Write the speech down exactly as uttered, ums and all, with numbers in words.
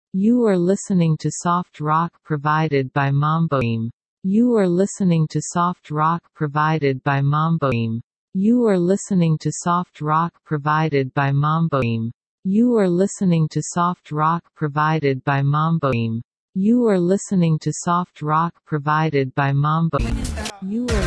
You are listening to soft rock provided by Mamboim. You are listening to soft rock provided by Mamboim. You are listening to soft rock provided by Mamboim. You are listening to soft rock provided by Mamboim. You are listening to soft rock provided by Mamboim. You are